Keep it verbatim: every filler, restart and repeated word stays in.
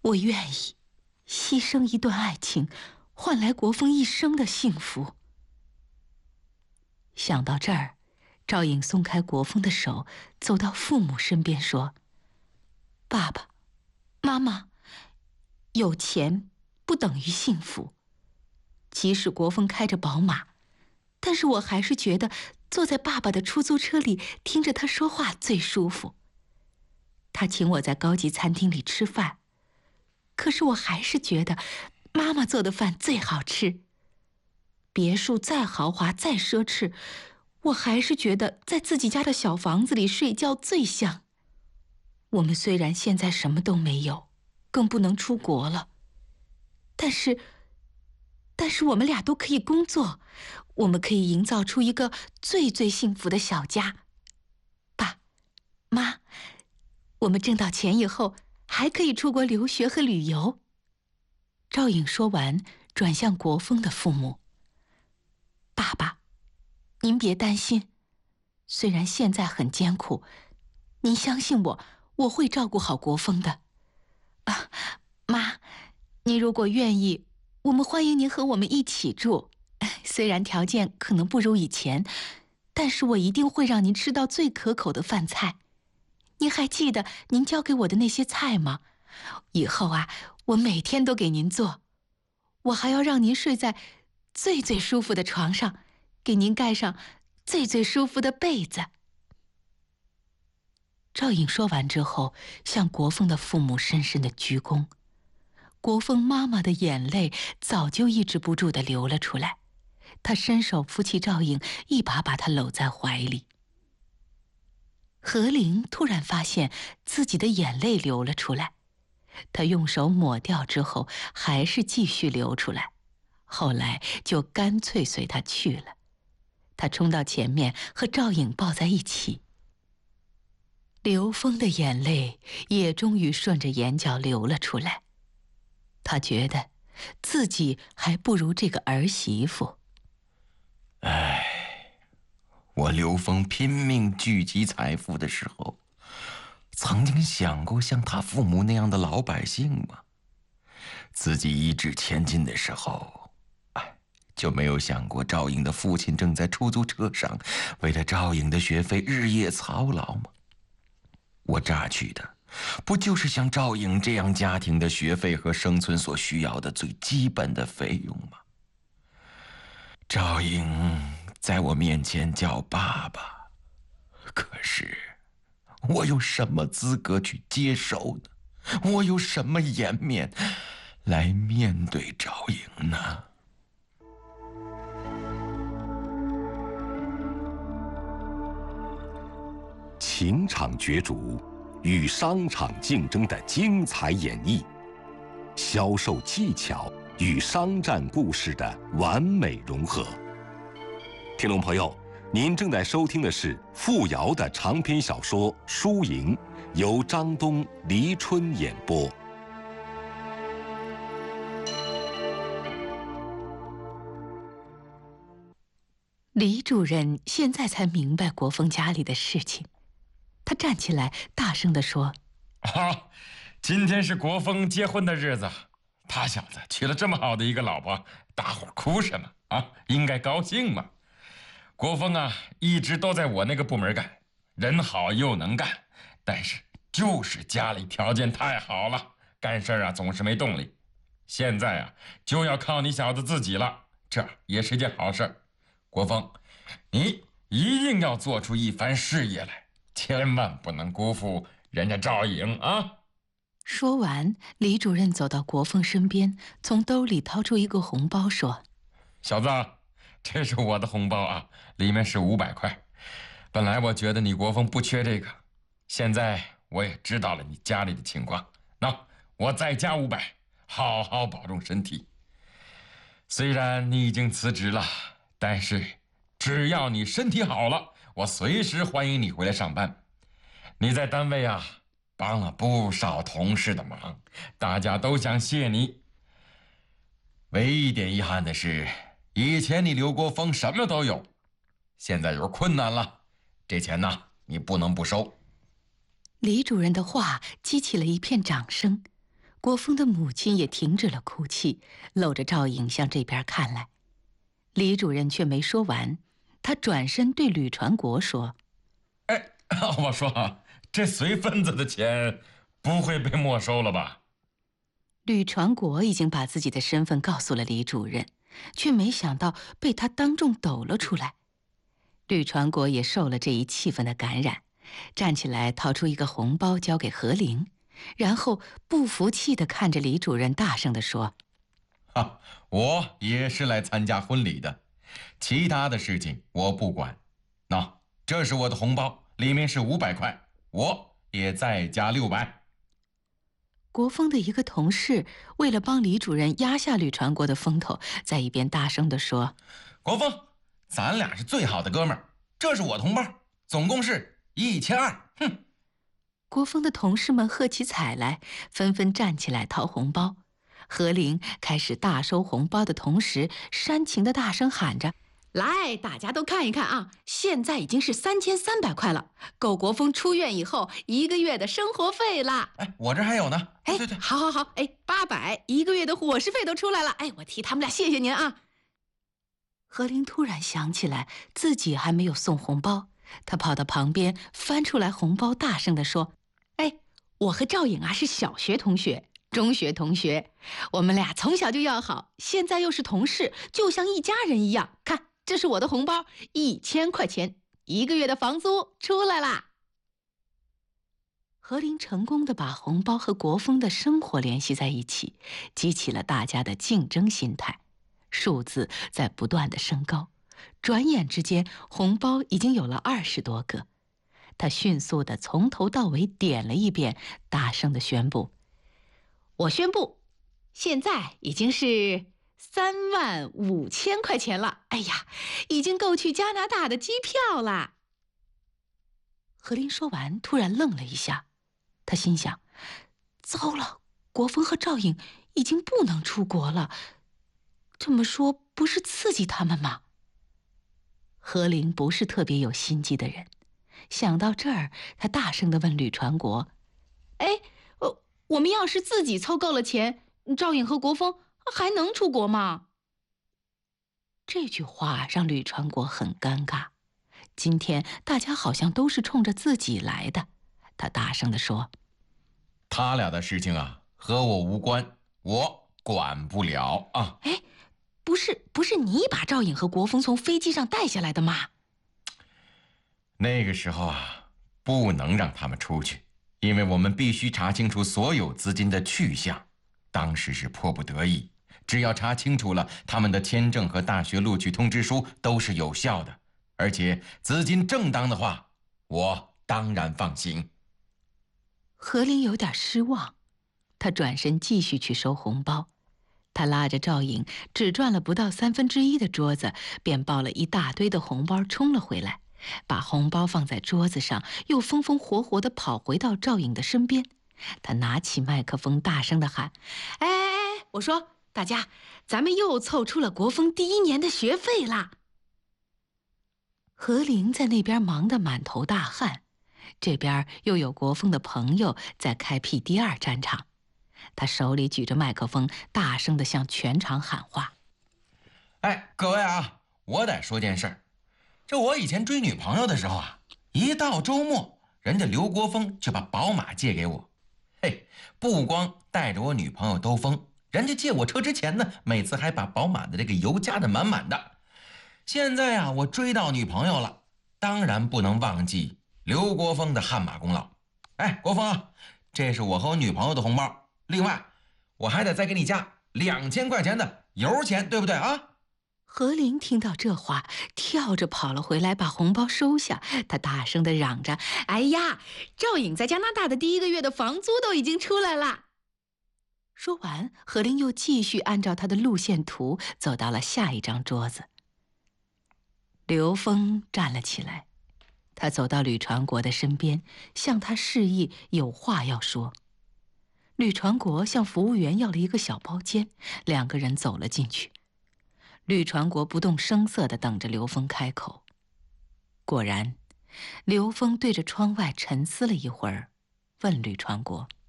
我愿意牺牲一段爱情，换来国风一生的幸福。想到这儿，赵颖松开国风的手，走到父母身边说：“爸爸妈妈，有钱不等于幸福。即使国风开着宝马，但是我还是觉得坐在爸爸的出租车里听着他说话最舒服。他请我在高级餐厅里吃饭，可是我还是觉得妈妈做的饭最好吃。别墅再豪华再奢侈，我还是觉得在自己家的小房子里睡觉最香。我们虽然现在什么都没有，更不能出国了，但是但是我们俩都可以工作，我们可以营造出一个最最幸福的小家。爸妈，我们挣到钱以后还可以出国留学和旅游。”赵颖说完，转向国风的父母：“爸爸，您别担心，虽然现在很艰苦，您相信我，我会照顾好国风的。啊，妈，您如果愿意，我们欢迎您和我们一起住。虽然条件可能不如以前，但是我一定会让您吃到最可口的饭菜。您还记得您教给我的那些菜吗？以后啊，我每天都给您做。我还要让您睡在最最舒服的床上，给您盖上最最舒服的被子。”赵颖说完之后，向国风的父母深深的鞠躬。国风妈妈的眼泪早就抑制不住地流了出来，她伸手扶起赵颖，一把把她搂在怀里。何玲突然发现自己的眼泪流了出来，她用手抹掉之后，还是继续流出来，后来就干脆随她去了。她冲到前面和赵颖抱在一起。刘峰的眼泪也终于顺着眼角流了出来，他觉得自己还不如这个儿媳妇。 唉，我刘峰拼命聚集财富的时候，曾经想过像他父母那样的老百姓吗？自己一掷千金的时候，哎，就没有想过赵颖的父亲正在出租车上为了赵颖的学费日夜操劳吗？我榨取的不就是像赵颖这样家庭的学费和生存所需要的最基本的费用吗？赵颖在我面前叫爸爸，可是我有什么资格去接受呢？我有什么颜面来面对赵颖呢？ 情场角逐与商场竞争的精彩演绎，销售技巧与商战故事的完美融合。听众朋友，您正在收听的是付瑶的长篇小说《输赢》，由张东、黎春演播。 李主任现在才明白国风家里的事情，他站起来大声地说：“ 啊，今天是国风结婚的日子，他小子娶了这么好的一个老婆，大伙儿哭什么啊？应该高兴嘛。国风啊，一直都在我那个部门干，人好又能干，但是就是家里条件太好了，干事啊总是没动力。现在啊，就要靠你小子自己了，这也是件好事。国风，你一定要做出一番事业来，千万不能辜负人家赵颖啊！” 说完，李主任走到国风身边，从兜里掏出一个红包，说：“ 小子，这是我的红包啊，里面是五百块。本来我觉得你国风不缺这个，现在我也知道了你家里的情况，那我再加五百，好好保重身体。虽然你已经辞职了，但是只要你身体好了，我随时欢迎你回来上班。你在单位啊，帮了不少同事的忙，大家都想谢你。唯一一点遗憾的是，以前你刘国峰什么都有，现在有困难了，这钱呢，你不能不收。” 李主任的话激起了一片掌声， 国风的母亲也停止了哭泣，搂着赵颖向这边看来。李主任却没说完，他转身对吕传国说：“ 哎，我说，这随份子的钱不会被没收了吧？” 吕传国已经把自己的身份告诉了李主任，却没想到被他当众抖了出来。吕传国也受了这一气氛的感染，站起来掏出一个红包交给何玲，然后不服气地看着李主任，大声地说：“ 啊，我也是来参加婚礼的，其他的事情我不管。那这是我的红包，里面是五百块，我也再加六百。” 国风的一个同事为了帮李主任压下吕传国的风头，在一边大声地说：“ 国风，咱俩是最好的哥们儿，这是我的红包，总共是一千二。哼！” 国风的同事们喝起彩来，纷纷站起来掏红包。何玲开始大收红包的同时，煽情的大声喊着：“来，大家都看一看啊！现在已经是三千三百块了，够国风出院以后一个月的生活费啦！ 哎，我这还有呢。 哎， 对对， 好好好，哎，八百，一个月的伙食费都出来了。哎，我替他们俩谢谢您啊！”何玲突然想起来自己还没有送红包，她跑到旁边翻出来红包，大声地说：“哎，我和赵颖啊是小学同学。中学同学，我们俩从小就要好，现在又是同事，就像一家人一样。看，这是我的红包，一千块钱，一个月的房租出来啦。”何玲成功地把红包和国风的生活联系在一起，激起了大家的竞争心态，数字在不断地升高。转眼之间，红包已经有了二十多个。他迅速地从头到尾点了一遍，大声地宣布：“我宣布，现在已经是三万五千块钱了！哎呀，已经够去加拿大的机票啦！”何琳说完，突然愣了一下，他心想：糟了，国风和赵颖已经不能出国了，这么说不是刺激他们吗？何琳不是特别有心机的人，想到这儿，他大声地问吕传国：“哎，我我们要是自己凑够了钱，赵颖和国风还能出国吗？”这句话让吕传国很尴尬。今天大家好像都是冲着自己来的，他大声地说：“ 他俩的事情啊，和我无关，我管不了啊。” 哎，不是，不是你把赵颖和国风从飞机上带下来的吗？ 那个时候啊，不能让他们出去，因为我们必须查清楚所有资金的去向。当时是迫不得已，只要查清楚了，他们的签证和大学录取通知书都是有效的，而且资金正当的话，我当然放心。 何琳有点失望，他转身继续去收红包。他拉着赵颖，只转了不到三分之一的桌子，便抱了一大堆的红包冲了回来，把红包放在桌子上，又风风火火地跑回到赵颖的身边。他拿起麦克风，大声地喊：“哎哎哎！我说大家，咱们又凑出了国风第一年的学费啦！”何琳在那边忙得满头大汗，这边又有国风的朋友在开辟第二战场。他手里举着麦克风，大声地向全场喊话：“ 哎，各位啊，我得说件事儿。这我以前追女朋友的时候啊，一到周末，人家刘国峰就把宝马借给我。嘿，不光带着我女朋友兜风，人家借我车之前呢，每次还把宝马的这个油加得满满的。现在啊，我追到女朋友了，当然不能忘记刘国峰的汗马功劳。哎，国峰啊，这是我和我女朋友的红包。另外，我还得再给你加两千块钱的油钱，对不对啊？” 何琳听到这话，跳着跑了回来，把红包收下。他大声地嚷着：“哎呀，赵颖在加拿大的第一个月的房租都已经出来了！”说完，何琳又继续按照他的路线图走到了下一张桌子。刘峰站了起来，他走到吕传国的身边，向他示意有话要说。吕传国向服务员要了一个小包间，两个人走了进去。吕传国不动声色地等着刘峰开口。果然，刘峰对着窗外沉思了一会儿，问吕传国：